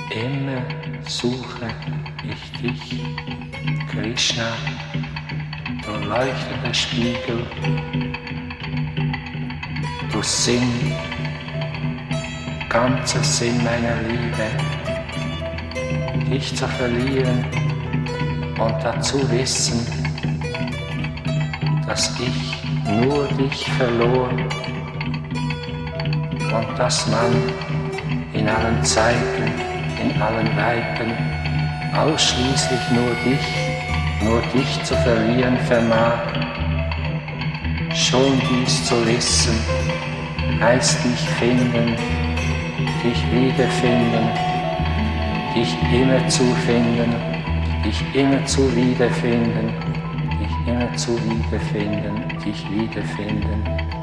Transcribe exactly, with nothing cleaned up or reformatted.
Immer suche ich dich, Krishna, du leuchtender Spiegel, du Sinn, ganzer Sinn meiner Liebe, dich zu verlieren und dazu wissen, dass ich nur dich verlor und dass man in allen Zeiten, in allen Weiten ausschließlich nur dich, nur dich zu verlieren vermag. Schon dies zu wissen, heißt dich finden, dich wiederfinden, dich immer zu finden, dich immer zu wiederfinden, dich immer zu wiederfinden, dich wiederfinden.